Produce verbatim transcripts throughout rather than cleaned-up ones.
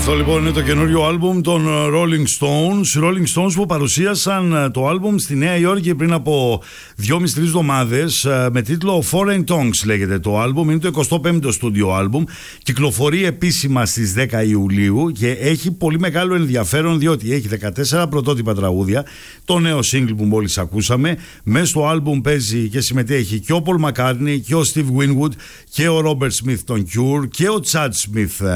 Αυτό λοιπόν είναι το καινούριο άλμπουμ των Rolling Stones. Οι Rolling Stones που παρουσίασαν το άλμπουμ στη Νέα Υόρκη πριν από δυόμιση τρεις εβδομάδες με τίτλο Foreign Tongues λέγεται το άλμπουμ. Είναι το εικοστό πέμπτο στούντιο άλμπουμ. Κυκλοφορεί επίσημα στις δέκα Ιουλίου και έχει πολύ μεγάλο ενδιαφέρον διότι έχει δεκατέσσερα πρωτότυπα τραγούδια. Το νέο single που μόλις ακούσαμε. Μέσα στο άλμπουμ παίζει και συμμετέχει και ο Paul McCartney και ο Steve Winwood και ο Robert Smith των Cure και ο Chad Smith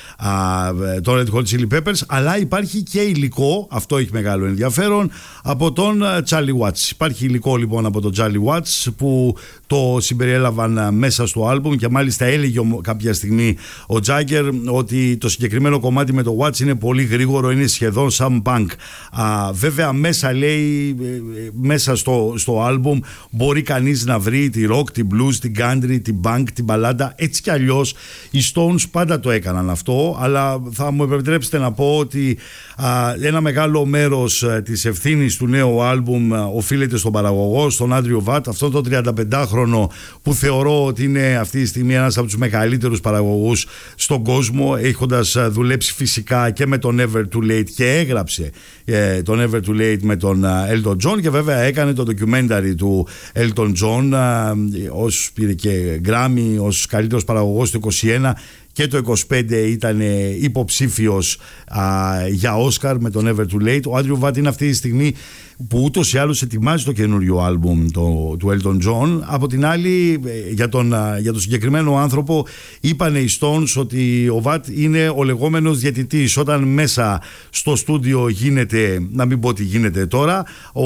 το Red Hot Chili Peppers, αλλά υπάρχει και υλικό, αυτό έχει μεγάλο ενδιαφέρον, από τον Charlie Watts. Υπάρχει υλικό λοιπόν από τον Charlie Watts που το συμπεριέλαβαν μέσα στο άλμπουμ και μάλιστα έλεγε κάποια στιγμή ο Jagger ότι το συγκεκριμένο κομμάτι με το Watts είναι πολύ γρήγορο, είναι σχεδόν σαν punk. Α, βέβαια μέσα λέει, μέσα στο, στο άλμπουμ μπορεί κανείς να βρει τη rock, την blues, την country, την punk, την μπαλάντα, έτσι κι αλλιώς οι Stones πάντα το έκαναν αυτό, αλλά θα μου επιτρέψετε να πω ότι α, ένα μεγάλο μέρος α, της ευθύνης του νέου άλμπουμ α, οφείλεται στον παραγωγό, στον Άντριο Βατ, αυτό το τριανταπεντάχρονο που θεωρώ ότι είναι αυτή τη στιγμή ένας από τους μεγαλύτερους παραγωγούς στον κόσμο, έχοντας α, δουλέψει φυσικά και με τον Never Too Late και έγραψε ε, τον Never Too Late με τον α, Elton John και βέβαια έκανε το documentary του Elton John α, ως πήρε και Grammy ως καλύτερος παραγωγός του είκοσι ένα και το είκοσι πέντε ήταν υποψήφιος α, για Όσκαρ με το Never Too Late. Ο Άντριο Βατ είναι αυτή τη στιγμή που ούτως ή άλλως ετοιμάζει το καινούριο άλμπουμ το, του Elton John. Από την άλλη, για τον, για τον συγκεκριμένο άνθρωπο είπανε οι Stones ότι ο Βατ είναι ο λεγόμενος διαιτητής. Όταν μέσα στο στούντιο γίνεται, να μην πω τι γίνεται τώρα,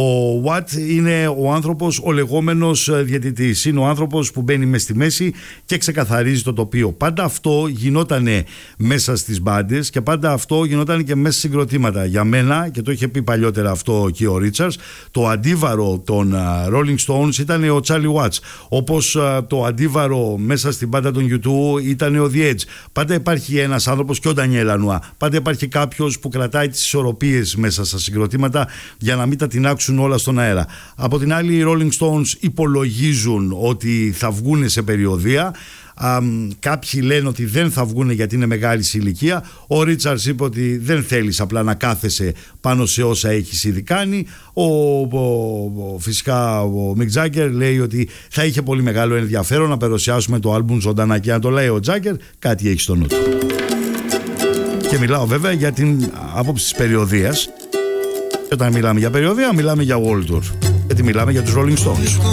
ο Βατ είναι ο άνθρωπος ο λεγόμενος διαιτητής. Είναι ο άνθρωπος που μπαίνει μες στη μέση και ξεκαθαρίζει το τοπίο. Πάντα αυτό γινότανε μέσα στις μπάντες και πάντα αυτό γινότανε και μέσα στις συγκροτήματα. Για μένα, και το είχε πει παλιότερα αυτό και ο Ρίτσαρντς, το αντίβαρο των uh, Rolling Stones ήταν ο Charlie Watts, όπως uh, το αντίβαρο μέσα στην μπάντα των γιου τού ήταν ο The Edge. Πάντα υπάρχει ένας άνθρωπος, και ο Ντανιέλ Λανουά, πάντα υπάρχει κάποιος που κρατάει τις ισορροπίες μέσα στα συγκροτήματα για να μην τα τεινάξουν όλα στον αέρα. Από την άλλη, οι Rolling Stones υπολογίζουν ότι θα βγουν σε περιοδεία. Um, κάποιοι λένε ότι δεν θα βγουν γιατί είναι μεγάλη ηλικία. Ο Ρίτσαρντς είπε ότι δεν θέλεις απλά να κάθεσαι πάνω σε όσα έχεις ήδη κάνει. Ο, ο, ο, φυσικά ο Μικ Τζάγκερ λέει ότι θα είχε πολύ μεγάλο ενδιαφέρον να παρουσιάσουμε το άλμπουμ ζωντανά, και να το λέει ο Τζάγκερ κάτι έχει στο νου του. Και μιλάω βέβαια για την άποψη της περιοδείας. Και όταν μιλάμε για περιοδεία μιλάμε για World Tour, γιατί μιλάμε για τους Rolling Stones.